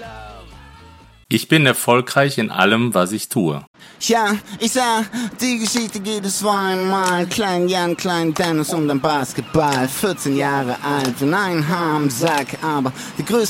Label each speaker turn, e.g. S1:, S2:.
S1: Ich bin erfolgreich in allem, was ich tue.
S2: Ja, ich sah, die Geschichte geht es zweimal. Klein Jan, Klein Dennis und ein Basketball. 14 Jahre alt und ein Haar im Sack, aber die größte